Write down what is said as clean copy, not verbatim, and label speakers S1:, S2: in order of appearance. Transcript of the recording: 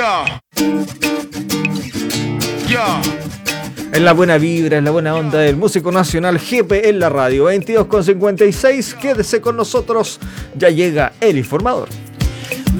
S1: En la buena vibra, en la buena onda del músico nacional Jepe en la radio. 22:56. Quédese con nosotros. Ya llega el informador.